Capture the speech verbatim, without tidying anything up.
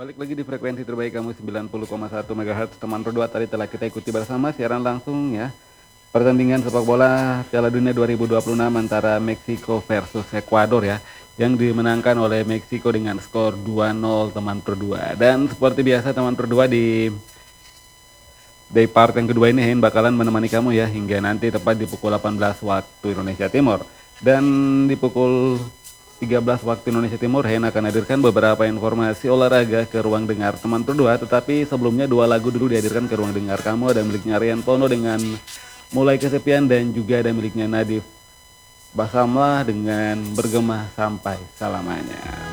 Balik lagi di frekuensi terbaik kamu sembilan puluh koma satu megahertz. Teman berdua tadi telah kita ikuti bersama siaran langsung ya. Pertandingan sepak bola Piala Dunia dua ribu dua puluh enam antara Meksiko versus Ekuador ya. Yang dimenangkan oleh Meksiko dengan skor dua nol teman berdua. Dan seperti biasa teman berdua di day part yang kedua ini Hein bakalan menemani kamu ya. Hingga nanti tepat di pukul delapan belas waktu Indonesia Timur. Dan di pukul tiga belas waktu Indonesia Timur, Hen akan hadirkan beberapa informasi olahraga ke ruang dengar teman berdua. Tetapi sebelumnya dua lagu dulu dihadirkan ke ruang dengar kamu. Ada miliknya Rian Pono dengan Mulai Kesepian dan juga ada miliknya Nadif Basamlah dengan Bergema Sampai Selamanya.